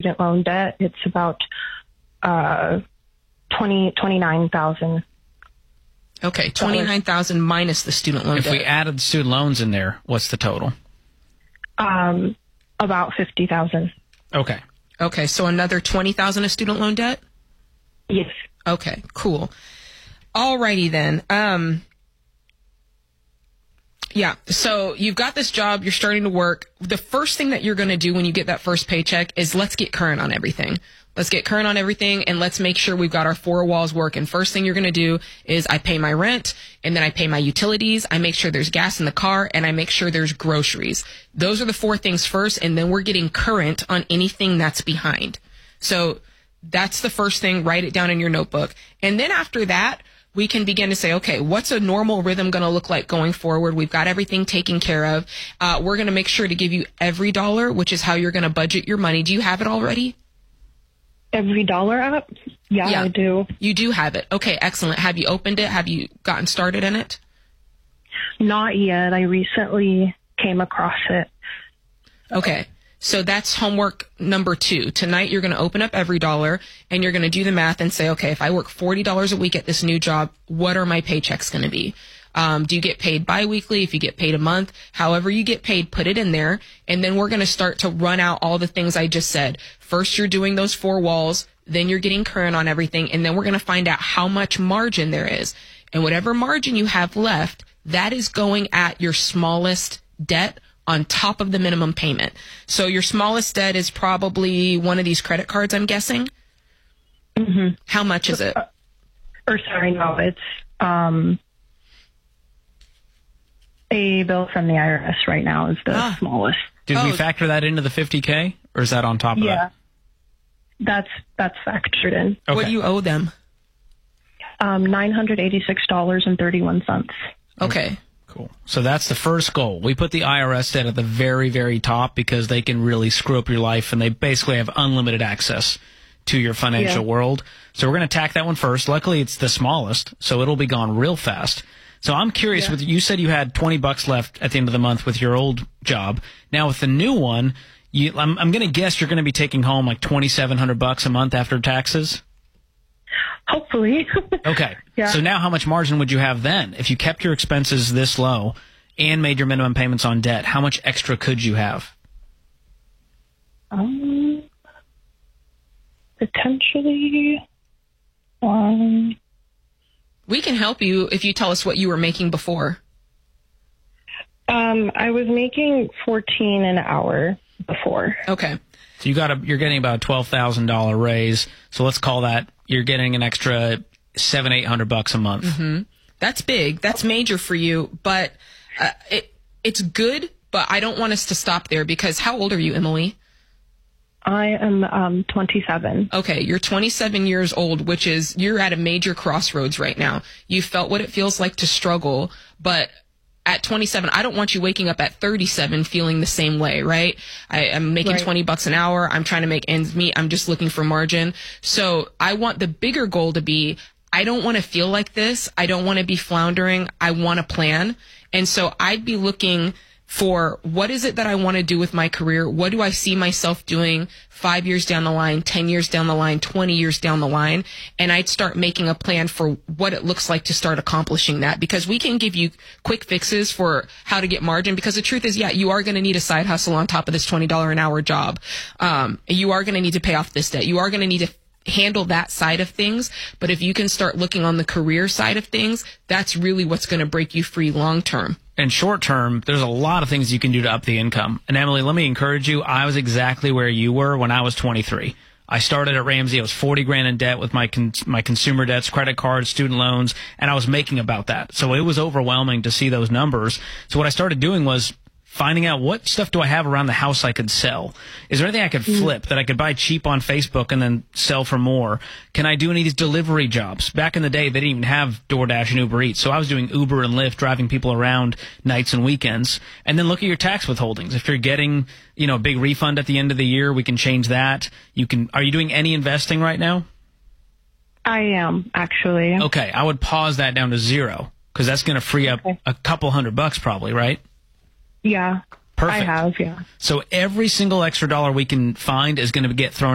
student loan debt. It's about 29,000. Okay, 29,000 minus the student loan debt. If we added the student loans in there, what's the total? About 50,000. Okay. Okay, so another 20,000 of student loan debt? Yes. Okay, cool. Alrighty then. Yeah, so you've got this job, you're starting to work. The first thing that you're going to do when you get that first paycheck is let's get current on everything. Let's get current on everything, and let's make sure we've got our four walls working. First thing you're going to do is I pay my rent, and then I pay my utilities. I make sure there's gas in the car, and I make sure there's groceries. Those are the four things first, and then we're getting current on anything that's behind. So that's the first thing. Write it down in your notebook. And then after that, we can begin to say, okay, what's a normal rhythm going to look like going forward? We've got everything taken care of. We're going to make sure to give you every dollar, which is how you're going to budget your money. Do you have it already? Every dollar app? Yeah, I do. You do have it. Okay, excellent. Have you opened it? Have you gotten started in it? Not yet. I recently came across it. Okay. So that's homework number 2. Tonight, you're going to open up every dollar and you're going to do the math and say, okay, if I work $40 a week at this new job, what are my paychecks going to be? Do you get paid biweekly? If you get paid a month, however you get paid, put it in there. And then we're going to start to run out all the things I just said. First, you're doing those four walls. Then you're getting current on everything. And then we're going to find out how much margin there is. And whatever margin you have left, that is going at your smallest debt on top of the minimum payment. So your smallest debt is probably one of these credit cards, I'm guessing? Mm-hmm. How much is it? No, it's a bill from the IRS right now is the smallest. Did we factor that into the $50K, or is that on top of that? Yeah, that's factored in. Okay. What do you owe them? $986.31. Okay. Cool. So that's the first goal. We put the IRS debt at the very, very top because they can really screw up your life, and they basically have unlimited access to your financial world. So we're going to attack that one first. Luckily, it's the smallest, so it'll be gone real fast. So I'm curious, you said you had $20 left at the end of the month with your old job. Now with the new one, I'm going to guess you're going to be taking home like $2,700 a month after taxes. Hopefully. Okay. Yeah. So now how much margin would you have then? If you kept your expenses this low and made your minimum payments on debt, how much extra could you have? Potentially. We can help you if you tell us what you were making before. I was making $14 an hour before. Okay. So you're getting about a $12,000 raise. So let's call that you're getting an extra $700-800 a month. Mm-hmm. That's big. That's major for you. But it's good. But I don't want us to stop there because how old are you, Emily? I am 27. Okay, you're 27 years old, which is you're at a major crossroads right now. You felt what it feels like to struggle, but at 27, I don't want you waking up at 37 feeling the same way, right? I'm making $20 an hour. I'm trying to make ends meet. I'm just looking for margin. So I want the bigger goal to be, I don't want to feel like this. I don't want to be floundering. I want a plan. And so I'd be looking for what is it that I want to do with my career? What do I see myself doing 5 years down the line, 10 years down the line, 20 years down the line? And I'd start making a plan for what it looks like to start accomplishing that, because we can give you quick fixes for how to get margin, because the truth is, you are going to need a side hustle on top of this $20 an hour job. You are going to need to pay off this debt. You are going to need to handle that side of things. But if you can start looking on the career side of things, that's really what's going to break you free long term. And short term, there's a lot of things you can do to up the income. And Emily, let me encourage you. I was exactly where you were when I was 23. I started at Ramsey. I was $40,000 in debt with my consumer debts, credit cards, student loans, and I was making about that. So it was overwhelming to see those numbers. So what I started doing was finding out what stuff do I have around the house I could sell. Is there anything I could flip that I could buy cheap on Facebook and then sell for more? Can I do any of these delivery jobs? Back in the day, they didn't even have DoorDash and Uber Eats. So I was doing Uber and Lyft, driving people around nights and weekends. And then look at your tax withholdings. If you're getting, a big refund at the end of the year, we can change that. Are you doing any investing right now? I am, actually. Okay. I would pause that down to 0 because that's going to free up a couple $100 probably, right? Yeah. Perfect. I have, yeah. So every single extra dollar we can find is going to get thrown